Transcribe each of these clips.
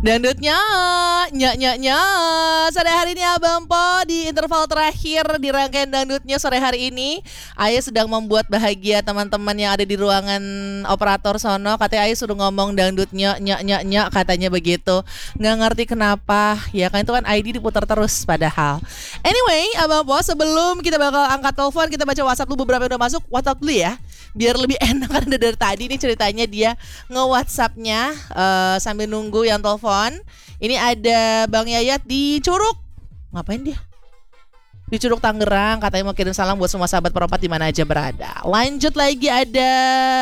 Dangdutnya, nyak. Sore hari ini Abang Po di interval terakhir di rangkaian dangdutnya sore hari ini. Ayah sedang membuat bahagia teman-teman yang ada di ruangan operator sono. Katanya Ayah suruh ngomong dangdutnya, nyak, katanya begitu. Nggak ngerti kenapa, ya kan itu kan ID diputar terus padahal. Anyway, Abang Po sebelum kita bakal angkat telepon, kita baca WhatsApp dulu beberapa yang udah masuk. WhatsApp dulu ya, biar lebih enak karena dari tadi nih ceritanya dia nge-WhatsAppnya sambil nunggu yang telepon. Ini ada Bang Yayat di Curug. Ngapain dia? Di Curug Tangerang, katanya mau kirim salam buat semua sahabat perempat di mana aja berada. Lanjut lagi ada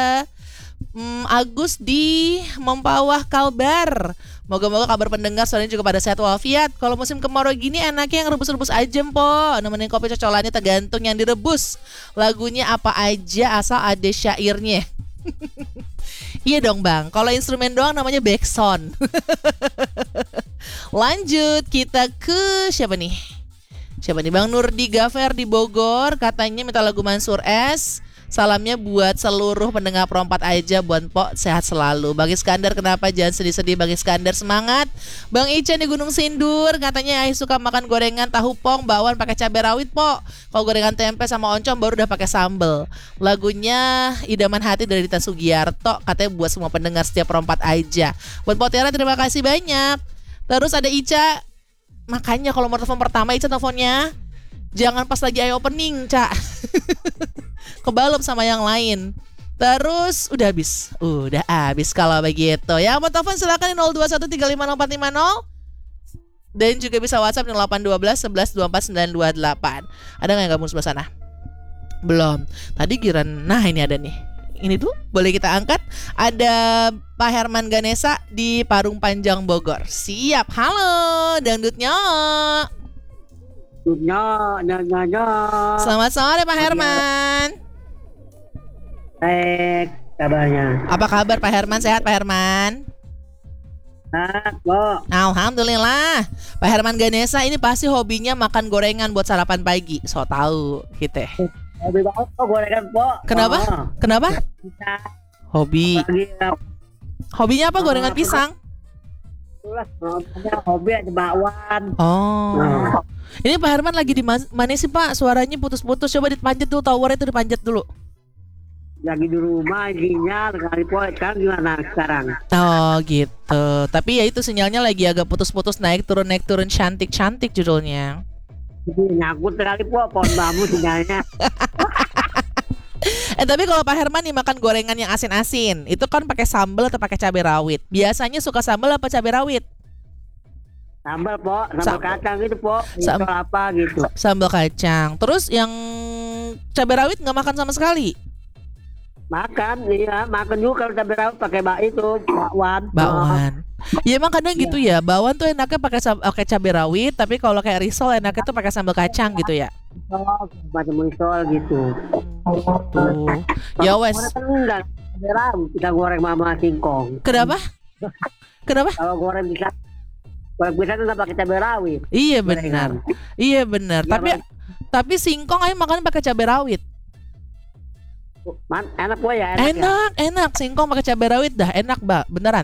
Agus di Mempawah Kalbar. Moga-moga kabar pendengar soalnya juga pada sehat walafiat. Kalau musim kemarau gini enaknya yang rebus-rebus aja Po. Nemenin kopi cocolannya tergantung yang direbus. Lagunya apa aja asal ada syairnya. Iya dong Bang, kalau instrumen doang namanya backsound. Lanjut kita ke siapa nih? Bang Nurdi Gafer di Bogor. Katanya minta lagu Mansur S. Salamnya buat seluruh pendengar perempat aja. Buat Pok sehat selalu. Bang Iskandar kenapa jangan sedih-sedih. Bang Iskandar semangat. Bang Ican di Gunung Sindur. Katanya Ayah suka makan gorengan tahu pong bawang pakai cabai rawit Pok. Kalau gorengan tempe sama oncom baru udah pakai sambel. Lagunya Idaman Hati dari Dita Sugiarto. Katanya buat semua pendengar setiap perempat aja. Buat Pok Tiara terima kasih banyak. Terus ada Ica. Makanya kalau mau telepon pertama Ica teleponnya jangan pas lagi eye opening, Cak. Kebalap sama yang lain. Terus udah habis kalau begitu. Ya mau telepon silakan di 0213564450 dan juga bisa WhatsApp di 0812 11 24 928. Ada nggak yang gabung sebelah sana? Belum. Tadi giran. Nah ini ada nih. Ini tuh boleh kita angkat. Ada Pak Herman Ganesa di Parung Panjang Bogor. Siap. Halo dangdutnya. Selamat sore Pak Herman. Baik kabarnya. Apa kabar Pak Herman? Sehat Pak Herman? Sehat Pok. Alhamdulillah. Pak Herman Ganesa ini pasti hobinya makan gorengan buat sarapan pagi. So tahu kita. Hobi banget Pok gorengan Pok. Kenapa? Kenapa? Hobi. Hobinya apa? Gorengan pisang. Hobi aja bakwan. Oh. Ini Pak Herman lagi di mana sih Pak? Suaranya putus-putus. Coba dipanjat dulu, tower itu dipanjat dulu. Lagi di rumah sinyal kali Pok. Sekarang gimana sekarang? Oh gitu. Tapi ya itu sinyalnya lagi agak putus-putus, naik turun cantik judulnya. Nyangkut sekali Pok, pohon bambu sinyalnya. Tapi kalau Pak Herman nih makan gorengan yang asin-asin, itu kan pakai sambal atau pakai cabai rawit? Biasanya suka sambal apa cabai rawit? Sambal Pok, sambal kacang gitu Pok. Itu apa gitu? Sambal kacang. Terus yang cabai rawit nggak makan sama sekali? Makan, iya makan juga kalau cabai rawit pakai bakwan. Ya emang kadang gitu ya. Bakwan tuh enaknya pakai cabai rawit, tapi kalau kayak risol enaknya tuh pakai sambal kacang gitu ya. Macam risol gitu. Ya wes. Kita goreng mama singkong. Kenapa? Kalau goreng bisa tuh pakai cabai rawit. Iya benar. Tapi singkong ayo makan pakai cabai rawit. Enak Pok ya. Enak. Singkong pakai cabai rawit dah enak beneran.